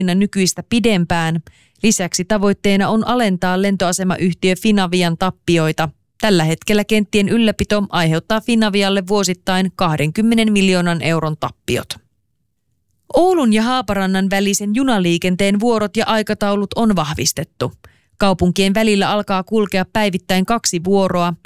nykyistä pidempään. Lisäksi tavoitteena on alentaa lentoasemayhtiö Finavian tappioita. Tällä hetkellä kenttien ylläpito aiheuttaa Finavialle vuosittain 20 miljoonan euron tappiot. Oulun ja Haaparannan välisen junaliikenteen vuorot ja aikataulut on vahvistettu. Kaupunkien välillä alkaa kulkea päivittäin 2 vuoroa.